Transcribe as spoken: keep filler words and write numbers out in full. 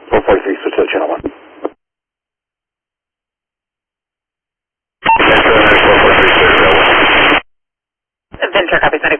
four forty-three, switch to channel one. Venture, copy,